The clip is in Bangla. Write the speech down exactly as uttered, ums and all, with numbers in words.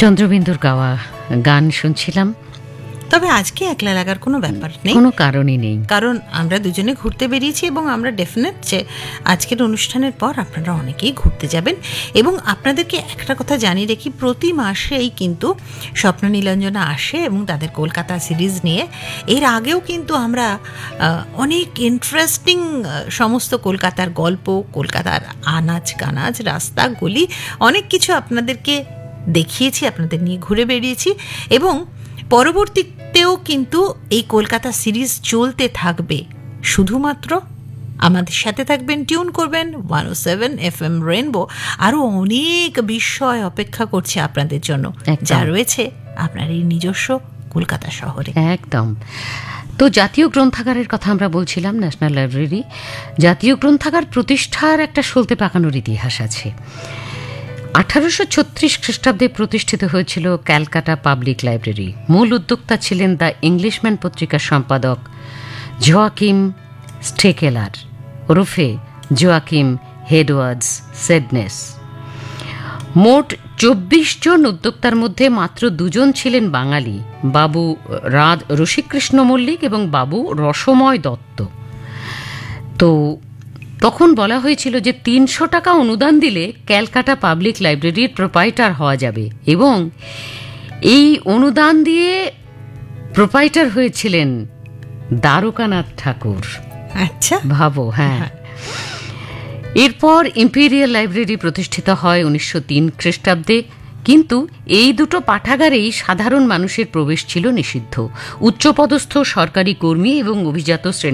চন্দ্রবিন্দুর গাওয়া গান শুনছিলাম। তবে আজকে একলা লাগার কোনো ব্যাপার নেই, কোনো কারণই নেই, কারণ আমরা দুজনে ঘুরতে বেরিয়েছি এবং আমরা ডেফিনেট যে আজকের অনুষ্ঠানের পর আপনারা অনেকেই ঘুরতে যাবেন। এবং আপনাদেরকে একটা কথা জানিয়ে রেখি, প্রতি মাসেই কিন্তু স্বপ্ন নীলাঞ্জনা আসে এবং তাদের কলকাতা সিরিজ নিয়ে। এর আগেও কিন্তু আমরা অনেক ইন্টারেস্টিং সমস্ত কলকাতার গল্প, কলকাতার আনাজ কানাজ, রাস্তা গলি, অনেক কিছু আপনাদেরকে দেখিয়েছি, আপনাদের নিয়ে ঘুরে বেরিয়েছি। এবং পরবর্তীতেও কিন্তু এই কলকাতা সিরিজ চলতে থাকবে। শুধুমাত্র আমাদের সাথে থাকবেন, টিউন করবেন ওয়ান ও সেভেন এফ এম রেনবো। আরও অনেক বিষয় অপেক্ষা করছে আপনাদের জন্য, যা রয়েছে আপনার এই নিজস্ব কলকাতা শহরে। একদম। তো জাতীয় গ্রন্থাগারের কথা আমরা বলছিলাম, ন্যাশনাল লাইব্রেরি। জাতীয় গ্রন্থাগার প্রতিষ্ঠার একটা সলতে পাকানোর ইতিহাস আছে। আঠারোশো ছত্রিশ খ্রিস্টাব্দে প্রতিষ্ঠিত হয়েছিল ক্যালকাটা পাবলিক লাইব্রেরি। মূল উদ্যোক্তা ছিলেন দ্য ইংলিশম্যান পত্রিকার সম্পাদক জোয়াকিম স্টেকেলার ওরফে জোয়াকিম হেডওয়ার্ডস সেডনেস। মোট চব্বিশ জন উদ্যোক্তার মধ্যে মাত্র দুজন ছিলেন বাঙালি, বাবু রাধ রসিকৃষ্ণ মল্লিক এবং বাবু রসময় দত্ত। তো তখন বলা হয়েছিল যে তিনশো টাকা অনুদান দিলে ক্যালকাটা পাবলিক লাইব্রেরির প্রোপাইটার হওয়া যাবে, এবং এই অনুদান দিয়ে প্রোপাইটার হয়েছিলেন দ্বারকানাথ ঠাকুর। আচ্ছা, ভাবো। হ্যাঁ। এরপর ইম্পেরিয়াল লাইব্রেরি প্রতিষ্ঠিত হয় উনিশশো তিন খ্রিস্টাব্দে, কিন্তু এই দুটো পাঠাগারেই সাধারণ মানুষের প্রবেশ ছিল নিষিদ্ধ। উচ্চপদস্থ সরকারি কর্মী এবং অভিজাত শ্রেণী